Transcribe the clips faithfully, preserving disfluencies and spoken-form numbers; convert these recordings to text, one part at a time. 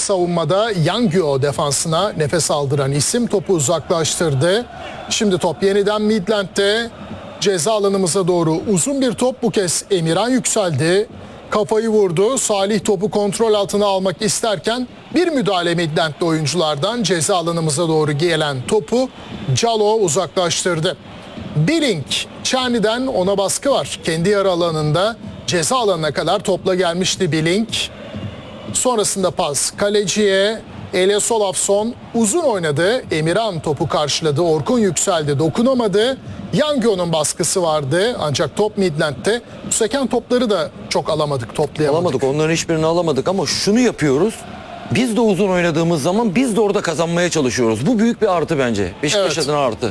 savunmada Yangyo defansına nefes aldıran isim topu uzaklaştırdı. Şimdi top yeniden Midland'de. Ceza alanımıza doğru uzun bir top, bu kez Emirhan yükseldi. Kafayı vurdu. Salih topu kontrol altına almak isterken bir müdahale Midland'li oyunculardan ceza alanımıza doğru gelen topu Calo uzaklaştırdı. Billing, Çerni'den ona baskı var. Kendi yarı alanında ceza alanına kadar topla gelmişti Billing. Sonrasında pas kaleciye. Elias Olafsson uzun oynadı. Emirhan topu karşıladı. Orkun yükseldi. Dokunamadı. Yangyo'nun baskısı vardı. Ancak top Midland'de. Bu seken topları da çok alamadık, toplayamadık. Alamadık. Onların hiçbirini alamadık ama şunu yapıyoruz. Biz de uzun oynadığımız zaman biz de orada kazanmaya çalışıyoruz. Bu büyük bir artı bence. Beşiktaş Evet. adına artı.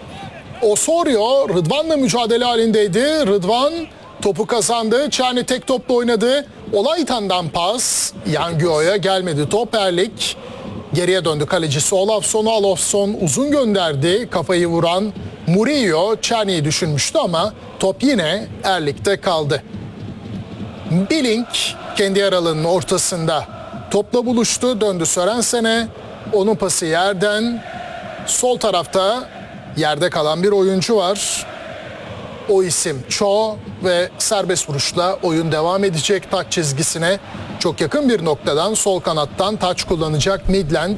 Osorio Rıdvan'la mücadele halindeydi. Rıdvan topu kazandı. Çerni tek topla oynadı. Olaytan'dan pas. Yangyo'ya gelmedi top. Erlik geriye döndü kalecisi Olafsson. Olafsson uzun gönderdi. Kafayı vuran Murillo Çerni'yi düşünmüştü ama top yine Erlik'te kaldı. Billing kendi yer alanının ortasında topla buluştu. Döndü Sörensen'e. Onun pası yerden. Sol tarafta yerde kalan bir oyuncu var. O isim Cho ve serbest vuruşla oyun devam edecek. Taç çizgisine çok yakın bir noktadan sol kanattan taç kullanacak Midland.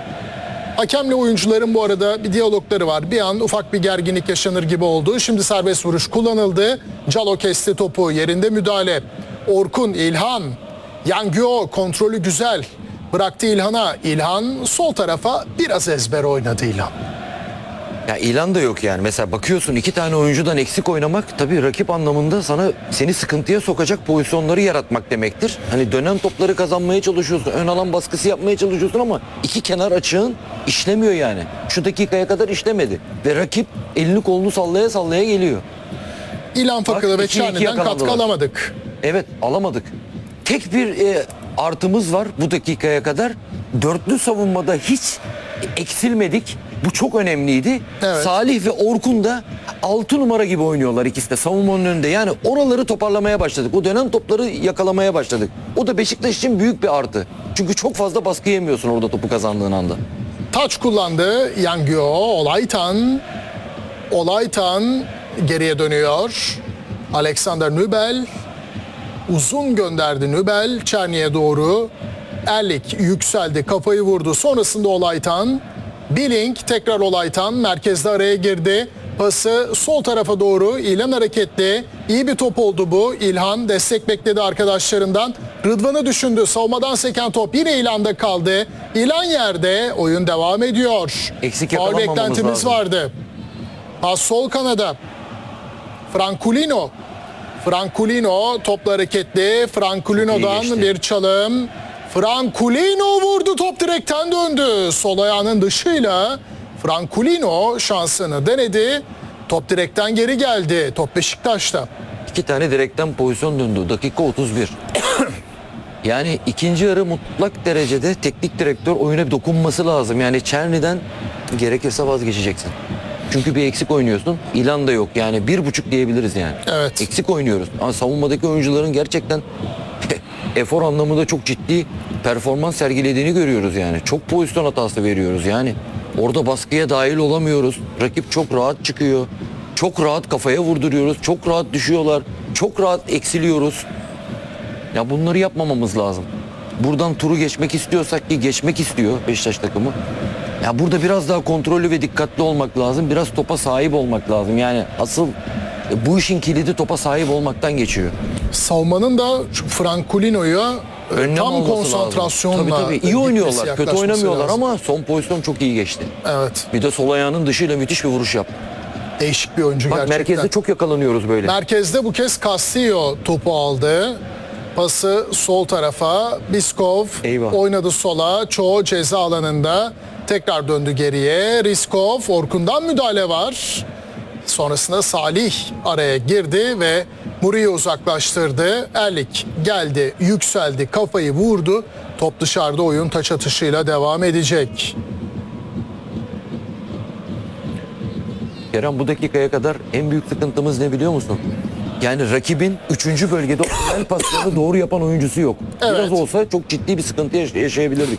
Hakemle oyuncuların bu arada bir diyalogları var. Bir an ufak bir gerginlik yaşanır gibi oldu. Şimdi serbest vuruş kullanıldı. Calo kesti topu, yerinde müdahale. Orkun, İlhan, Yangyo kontrolü güzel. Bıraktı İlhan'a. İlhan sol tarafa biraz ezber oynadı İlhan. Ya ilan da yok yani. Mesela bakıyorsun iki tane oyuncudan eksik oynamak tabii rakip anlamında sana seni sıkıntıya sokacak pozisyonları yaratmak demektir. Hani dönen topları kazanmaya çalışıyorsun. Ön alan baskısı yapmaya çalışıyorsun ama iki kenar açığın işlemiyor yani. Şu dakikaya kadar işlemedi. Ve rakip elini kolunu sallaya sallaya geliyor. İlhan Fakılı ve iki iki Çerni'den katkı yakalandılar. alamadık. Evet, alamadık. Tek bir e, artımız var bu dakikaya kadar. Dörtlü savunmada hiç eksilmedik. Bu çok önemliydi. Evet. Salih ve Orkun da altı numara gibi oynuyorlar ikisi de savunmanın önünde. Yani oraları toparlamaya başladık. O dönen topları yakalamaya başladık. O da Beşiktaş için büyük bir artı. Çünkü çok fazla baskı yemiyorsun orada topu kazandığın anda. Taç kullandı Yangyo. Olaytan. Olaytan geriye dönüyor. Alexander Nübel uzun gönderdi Nübel Çerni'ye doğru. Erlik yükseldi, kafayı vurdu. Sonrasında Olaytan. Billing tekrar Olaytan merkezde araya girdi. Pası sol tarafa doğru. İlhan hareketli. İyi bir top oldu bu. İlhan destek bekledi arkadaşlarından. Rıdvan'ı düşündü. Savunmadan seken top yine İlhan'da kaldı. İlhan yerde. Oyun devam ediyor. Eksik Faul yakalanmamamız beklentimiz lazım. vardı. Pas sol kanada. Franculino. Franculino topla hareketli. Franculino'dan geçti. bir çalım. Franculino vurdu, top direkten döndü. Sol ayağının dışıyla Franculino şansını denedi. Top direkten geri geldi. Top Beşiktaş'ta. İki tane direkten pozisyon döndü. Dakika otuz bir. Yani ikinci yarı mutlak derecede teknik direktör oyuna bir dokunması lazım. Yani Çerni'den gerekirse vazgeçeceksin. Çünkü bir eksik oynuyorsun. İlan da yok. Yani bir buçuk diyebiliriz yani. Evet. Eksik oynuyoruz. Ama savunmadaki oyuncuların gerçekten efor anlamında çok ciddi performans sergilediğini görüyoruz yani. Çok pozisyon hatası veriyoruz yani. Orada baskıya dahil olamıyoruz. Rakip çok rahat çıkıyor. Çok rahat kafaya vurduruyoruz. Çok rahat düşüyorlar. Çok rahat eksiliyoruz. Ya bunları yapmamamız lazım. Buradan turu geçmek istiyorsak ki geçmek istiyor Beşiktaş takımı. Ya burada biraz daha kontrollü ve dikkatli olmak lazım. Biraz topa sahip olmak lazım. Yani asıl bu işin kilidi topa sahip olmaktan geçiyor. Savunmanın da Franculino'ya Önlem tam alması konsantrasyonla lazım. Tabii tabii iyi gitmesi, oynuyorlar. Kötü yaklaşması oynamıyorlar lazım. ama son pozisyon çok iyi geçti. Evet. Bir de sol ayağının dışıyla müthiş bir vuruş yaptı. Değişik bir oyuncu Bak gerçekten. merkezde çok yakalanıyoruz böyle. Merkezde bu kez Castillo topu aldı. Pası sol tarafa. Biskov Eyvah. oynadı sola. Çoğu ceza alanında. Tekrar döndü geriye. Riskov, Orkun'dan müdahale var. Sonrasında Salih araya girdi ve Murillo uzaklaştırdı. Erlik geldi, yükseldi, kafayı vurdu. Top dışarıda, oyun taç atışıyla devam edecek. Kerem bu dakikaya kadar en büyük sıkıntımız ne biliyor musun? Yani rakibin üçüncü bölgede optimal paslarını doğru yapan oyuncusu yok. Evet. Biraz olsa çok ciddi bir sıkıntı yaş- yaşayabilirdik.